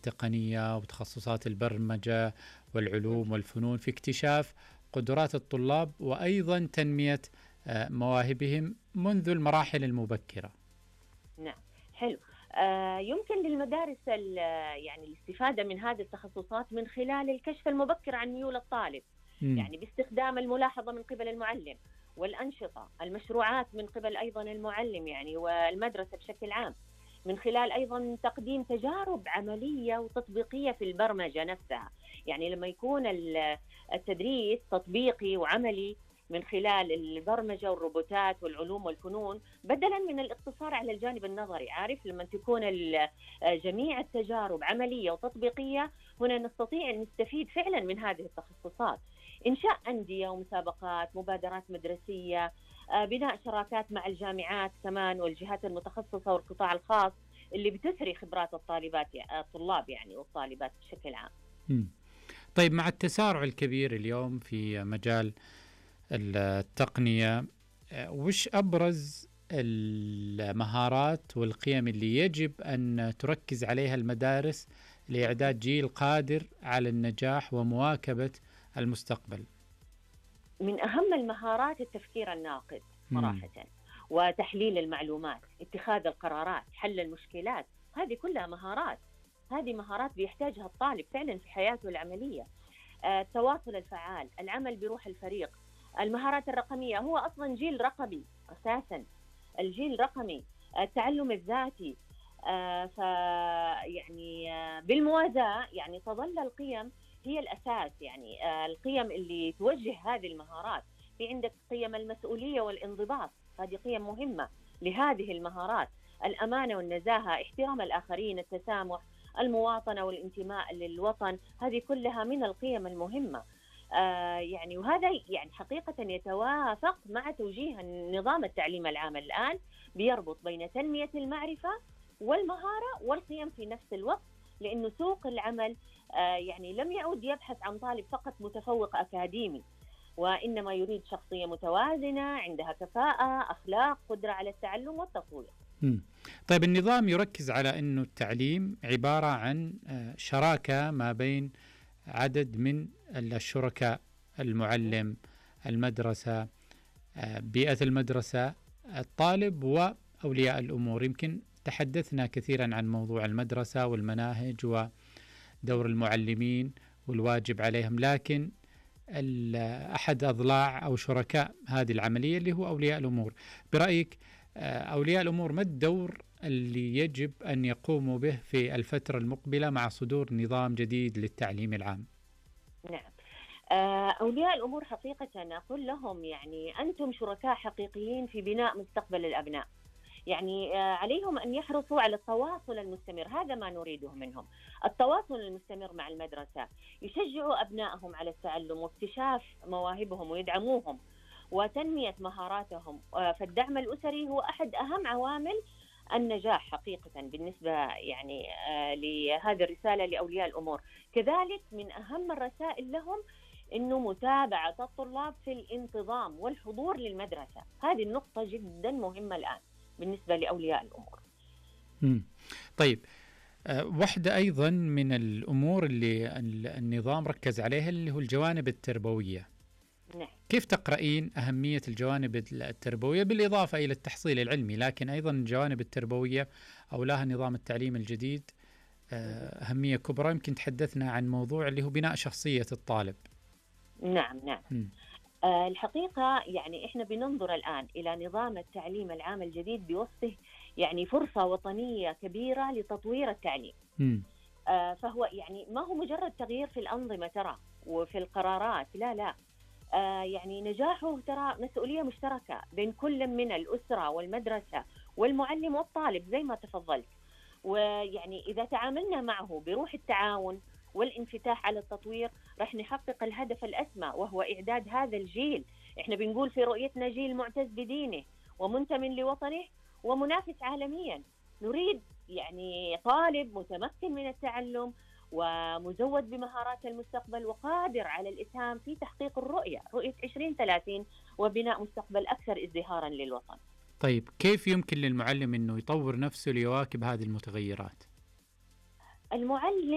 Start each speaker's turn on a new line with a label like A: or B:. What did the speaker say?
A: التقنية وتخصصات البرمجة والعلوم والفنون في اكتشاف قدرات الطلاب وأيضا تنمية مواهبهم منذ المراحل المبكرة.
B: نعم، حلو. يمكن للمدارس يعني الاستفادة من هذه التخصصات من خلال الكشف المبكر عن ميول الطالب، يعني باستخدام الملاحظة من قبل المعلم، والأنشطة المشروعات من قبل أيضا المعلم يعني والمدرسة بشكل عام، من خلال أيضا تقديم تجارب عملية وتطبيقية في البرمجة نفسها. يعني لما يكون التدريس تطبيقي وعملي من خلال البرمجة والروبوتات والعلوم والفنون، بدلا من الاقتصار على الجانب النظري، عارف لما تكون جميع التجارب عملية وتطبيقية، هنا نستطيع أن نستفيد فعلا من هذه التخصصات. إنشاء أندية ومسابقات، مبادرات مدرسية، بناء شراكات مع الجامعات كمان والجهات المتخصصة والقطاع الخاص اللي بتثري خبرات الطلاب يعني والطالبات بشكل عام.
A: طيب، مع التسارع الكبير اليوم في مجال التقنية، وش أبرز المهارات والقيم اللي يجب أن تركز عليها المدارس لإعداد جيل قادر على النجاح ومواكبة المستقبل؟
B: من أهم المهارات التفكير الناقد صراحة، وتحليل المعلومات، اتخاذ القرارات، حل المشكلات. هذه كلها مهارات، هذه مهارات بيحتاجها الطالب فعلا في حياته العملية. التواصل الفعال، العمل بروح الفريق، المهارات الرقمية. هو أصلا جيل رقمي أساسا، الجيل رقمي. التعلم الذاتي. فيعني بالموازاة يعني تظل القيم هي الأساس، يعني القيم اللي توجه هذه المهارات. في عندك قيم المسؤولية والانضباط، هذه قيم مهمة لهذه المهارات. الأمانة والنزاهة، احترام الآخرين، التسامح، المواطنة والانتماء للوطن، هذه كلها من القيم المهمة. يعني وهذا يعني حقيقة يتوافق مع توجيه نظام التعليم العام الآن، بيربط بين تنمية المعرفة والمهارة والقيم في نفس الوقت، لأنه سوق العمل يعني لم يعد يبحث عن طالب فقط متفوق أكاديمي، وإنما يريد شخصية متوازنة عندها كفاءة، أخلاق، قدرة على التعلم والتطوير.
A: طيب، النظام يركز على أنه التعليم عبارة عن شراكة ما بين عدد من الشركاء، المعلم، المدرسة، بيئة المدرسة، الطالب وأولياء الأمور. يمكن تحدثنا كثيرا عن موضوع المدرسة والمناهج ودور المعلمين والواجب عليهم، لكن أحد أضلاع أو شركاء هذه العملية اللي هو أولياء الأمور. برأيك أولياء الأمور ما الدور اللي يجب أن يقوموا به في الفترة المقبلة مع صدور نظام جديد للتعليم العام؟
B: نعم، أولياء الأمور حقيقة أقول لهم يعني أنتم شركاء حقيقيين في بناء مستقبل الأبناء. يعني عليهم أن يحرصوا على التواصل المستمر، هذا ما نريده منهم، التواصل المستمر مع المدرسة، يشجعوا أبنائهم على التعلم واكتشاف مواهبهم ويدعموهم وتنمية مهاراتهم. فالدعم الأسري هو أحد أهم عوامل النجاح حقيقة بالنسبة يعني لهذه الرسالة لأولياء الأمور. كذلك من أهم الرسائل لهم إنه متابعة الطلاب في الانتظام والحضور للمدرسة، هذه النقطة جدا مهمة الآن بالنسبة لأولياء الأمور.
A: طيب، واحدة أيضا من الأمور اللي النظام ركز عليها اللي هو الجوانب التربوية.
B: نعم.
A: كيف تقرأين أهمية الجوانب التربوية بالإضافة إلى التحصيل العلمي، لكن أيضا الجوانب التربوية أولاها نظام التعليم الجديد أهمية كبرى؟ يمكن تحدثنا عن موضوع اللي هو بناء شخصية الطالب.
B: نعم. الحقيقة يعني إحنا بننظر الآن إلى نظام التعليم العام الجديد بوصفه يعني فرصة وطنية كبيرة لتطوير التعليم. فهو يعني ما هو مجرد تغيير في الأنظمة ترى وفي القرارات، لا، يعني نجاحه ترى مسؤولية مشتركة بين كل من الأسرة والمدرسة والمعلم والطالب زي ما تفضلت. ويعني إذا تعاملنا معه بروح التعاون والانفتاح على التطوير رح نحقق الهدف الأسمى، وهو إعداد هذا الجيل. إحنا بنقول في رؤيتنا جيل معتز بدينه ومنتمٍ لوطنه ومنافس عالميا. نريد يعني طالب متمكن من التعلم ومزود بمهارات المستقبل وقادر على الإسهام في تحقيق رؤية 2030 وبناء مستقبل أكثر ازدهارا للوطن.
A: طيب، كيف يمكن للمعلم أنه يطور نفسه ليواكب هذه المتغيرات؟
B: المعلم